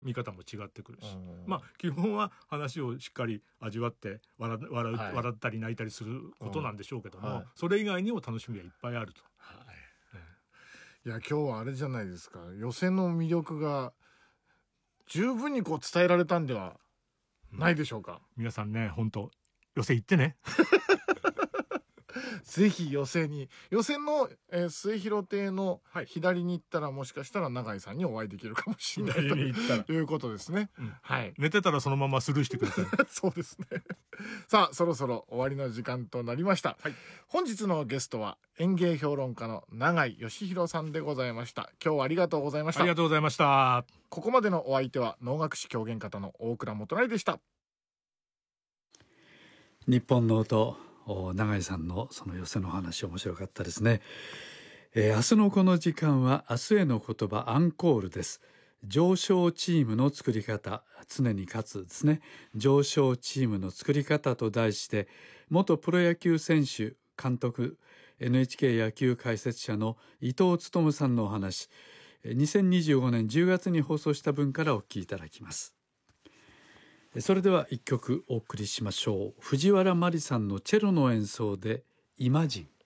見方も違ってくるし、基本は話をしっかり味わって笑ったり泣いたりすることなんでしょうけども、それ以外にも楽しみはいっぱいあると。 いや今日はあれじゃないですか、予選の魅力が十分にこう伝えられたんではないでしょうか。 皆さんね、本当予選行ってね。 ぜひ予選の、末広亭の左に行ったら、もしかしたら永井さんにお会いできるかもしれないということですね。 寝てたらそのままスルーしてください。 そうですね。さあそろそろ終わりの時間となりました。本日のゲストは演芸評論家の永井義弘さんでございました。今日はありがとうございました。 ありがとうございました。 ここまでのお相手は能楽師狂言方の大倉元成でした。 日本の音、永井さんのその寄席の話面白かったですね。明日のこの時間は明日への言葉アンコールです。上昇チームの作り方、常に勝つですね。上昇チームの作り方と題して、元プロ野球選手監督 NHK 野球解説者の伊藤勉さんのお話、2025年10月に放送した分からお聞きいただきます。それでは一曲お送りしましょう。藤原麻里さんのチェロの演奏でイマジン。